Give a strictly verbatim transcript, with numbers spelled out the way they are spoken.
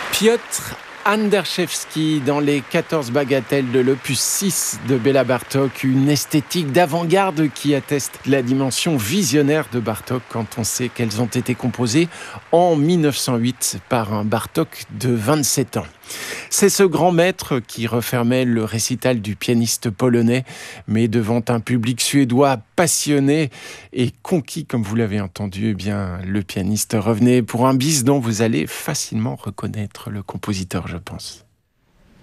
Piotr Anderszewski dans les quatorze bagatelles de l'opus six de Béla Bartók, une esthétique d'avant-garde qui atteste de la dimension visionnaire de Bartók quand on sait qu'elles ont été composées en mille neuf cent huit par un Bartók de vingt-sept ans. C'est ce grand maître qui refermait le récital du pianiste polonais, mais devant un public suédois passionné et conquis, comme vous l'avez entendu, eh bien, le pianiste revenait pour un bis dont vous allez facilement reconnaître le compositeur, je pense.